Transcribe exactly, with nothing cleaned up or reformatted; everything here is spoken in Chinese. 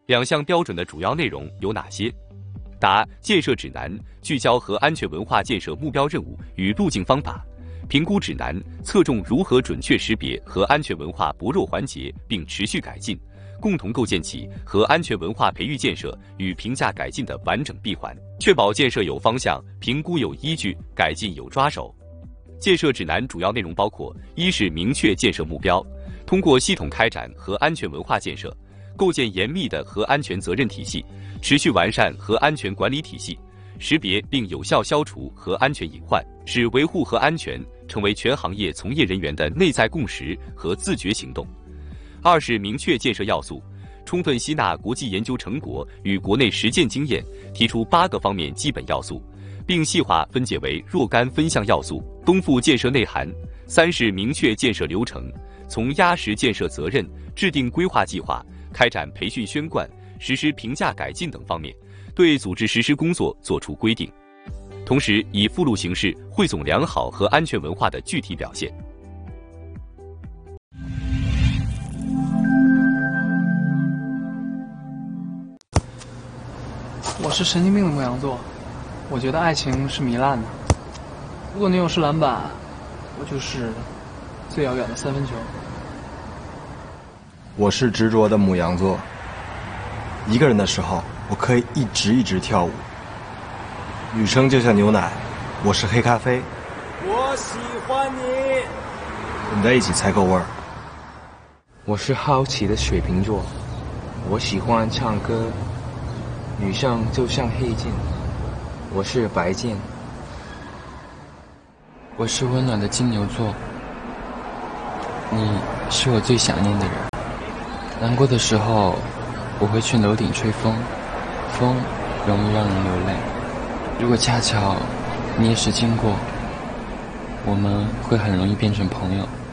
两项标准的主要内容有哪些？答：建设指南聚焦核安全文化建设目标任务与路径方法；评估指南侧重如何准确识别核安全文化薄弱环节并持续改进，共同构建起核安全文化培育建设与评价改进的完整闭环，确保建设有方向，评估有依据，改进有抓手。建设指南主要内容包括：一是明确建设目标，通过系统开展核安全文化建设，构建严密的核安全责任体系，持续完善核安全管理体系，识别并有效消除核安全隐患，使维护核安全成为全行业从业人员的内在共识和自觉行动。二是明确建设要素，充分吸纳国际研究成果与国内实践经验，提出八个方面基本要素，并细化分解为若干分项要素，丰富建设内涵。三是明确建设流程，从压实建设责任、制定规划计划、开展培训宣贯、实施评价改进等方面，对组织实施工作作出规定，同时以附录形式汇总良好和安全文化的具体表现。 我是神经病的牧羊座，我觉得爱情是糜烂的。如果女友是篮板，我就是最遥远的三分球。 我是执着的牧羊座，一个人的时候，我可以一直一直跳舞。女生就像牛奶，我是黑咖啡。 我喜欢你， 我们在一起才够味儿。 我是好奇的水瓶座，我喜欢唱歌。女生就像黑键，我是白键。 我是温暖的金牛座，你是我最想念的人。难过的时候，我会去楼顶吹风，风容易让人流泪。如果恰巧你也是经过，我们会很容易变成朋友。